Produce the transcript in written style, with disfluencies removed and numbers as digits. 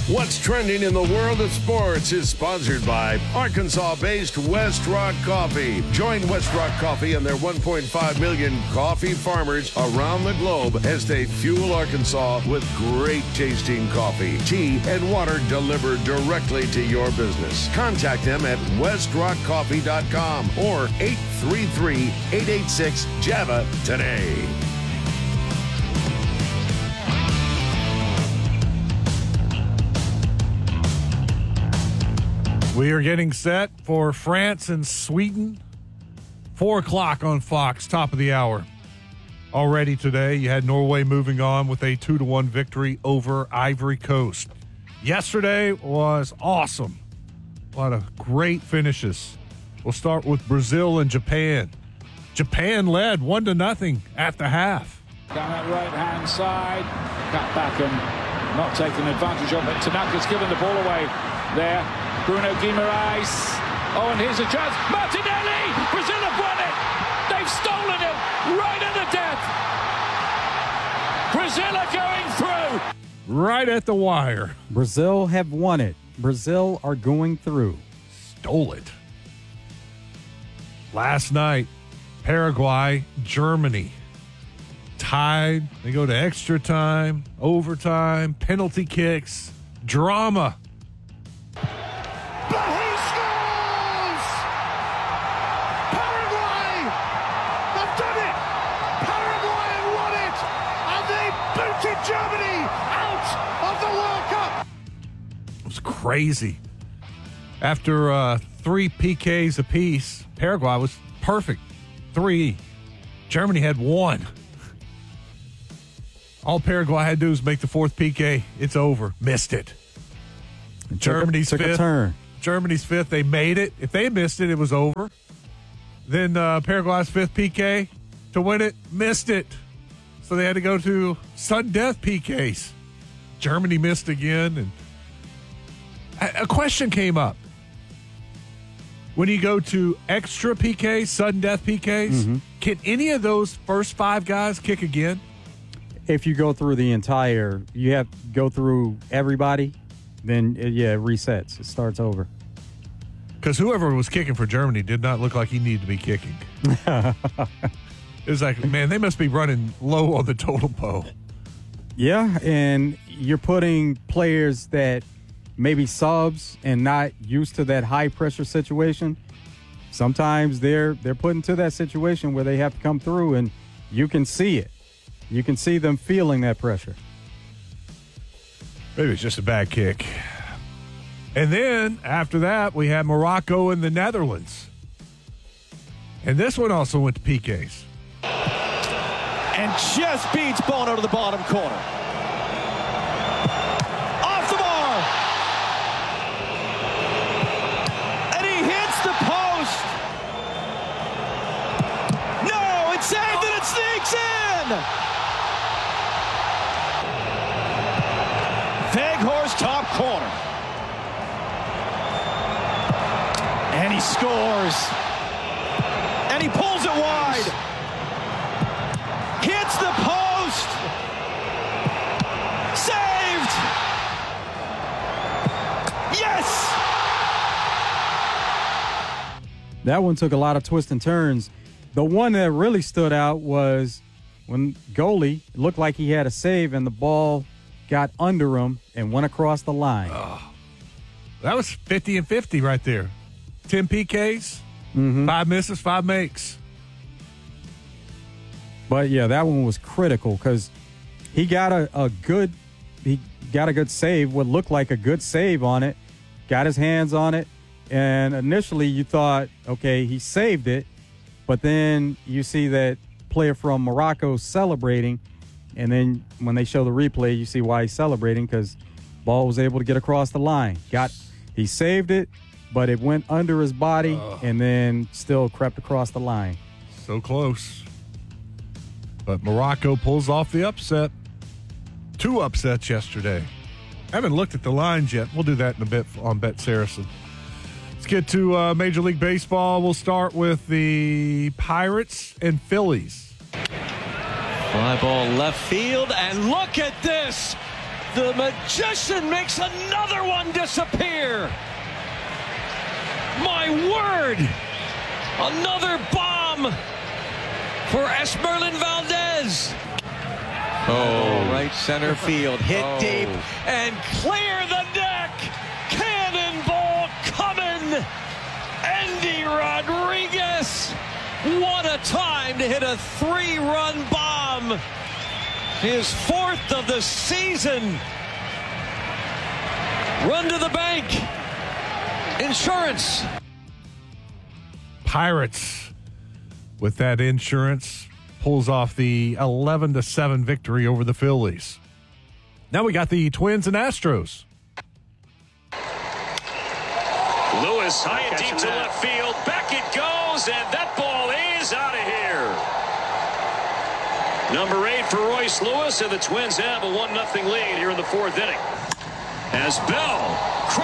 What's trending in the world of sports is sponsored by Arkansas-based West Rock Coffee. Join West Rock Coffee and their 1.5 million coffee farmers around the globe as they fuel Arkansas with great tasting coffee, tea, and water delivered directly to your business. Contact them at westrockcoffee.com or 833-886-JAVA today. We are getting set for France and Sweden. 4 o'clock on Fox, top of the hour. Already today, you had Norway moving on with a 2-1 victory over Ivory Coast. Yesterday was awesome. A lot of great finishes. We'll start with Brazil and Japan. Japan led 1-0 at the half. Down that right-hand side. Cut back and not taking advantage of it. Tanaka's given the ball away there. Bruno Guimaraes. Oh, and here's a chance. Martinelli! Brazil have won it! They've stolen it right at the death. Brazil are going through. Right at the wire. Brazil have won it. Brazil are going through. Stole it. Last night, Paraguay, Germany. Tied. They go to extra time, overtime, penalty kicks, drama. But he scores! Paraguay have done it! Paraguay have won it! And they booted Germany out of the World Cup! It was crazy. After 3 PKs apiece, Paraguay was perfect. 3. Germany had 1. All Paraguay had to do was make the 4th PK. It's over. Missed it. Germany's took 5th. A turn. Germany's 5th. They made it. If they missed it, it was over. Then Paraguay's 5th PK to win it, missed it. So they had to go to sudden death PKs. Germany missed again. And a question came up. When you go to extra PKs, sudden death PKs, can any of those first 5 guys kick again? If you go through the entire, you have to go through everybody, then, it resets. It starts over. Because whoever was kicking for Germany did not look like he needed to be kicking. It was like, man, they must be running low on the totem pole. Yeah, and you're putting players that maybe subs and not used to that high-pressure situation. Sometimes they're put into that situation where they have to come through, and you can see it. You can see them feeling that pressure. Maybe it's just a bad kick. And then, after that, we had Morocco and the Netherlands. And this one also went to PKs. And just beats Bono to the bottom corner. Off the bar! And he hits the post! No, it's saved and it sneaks in! Weghorst top corner. And he scores. And he pulls it wide. Hits the post. Saved. Yes. That one took a lot of twists and turns. The one that really stood out was when goalie looked like he had a save and the ball got under him and went across the line. That was 50 and 50 right there. 10 PKs, 5 misses, 5 makes. But yeah, that one was critical because he got a good save, what looked like a good save on it, got his hands on it, and initially you thought, okay, he saved it, but then you see that player from Morocco celebrating, and then when they show the replay, you see why he's celebrating, because ball was able to get across the line. He saved it, but it went under his body and then still crept across the line. So close. But Morocco pulls off the upset. 2 upsets yesterday. I haven't looked at the lines yet. We'll do that in a bit on Bet Saracen. Let's get to Major League Baseball. We'll start with the Pirates and Phillies. Fly ball left field, and look at this. The magician makes another one disappear. My word! Another bomb for Esmeralyn Valdez. Oh, right center field. Hit deep And clear the deck. Cannonball coming. Andy Rodriguez. What a time to hit a 3-run bomb. His 4th of the season. Run to the bank. Insurance. Pirates, with that insurance, pulls off the 11-7 victory over the Phillies. Now we got the Twins and Astros. Lewis high and deep to left field. Back it goes, and that ball is out of here. Number 8 for Royce Lewis, and the Twins have a 1-0 lead here in the 4th inning. As Bell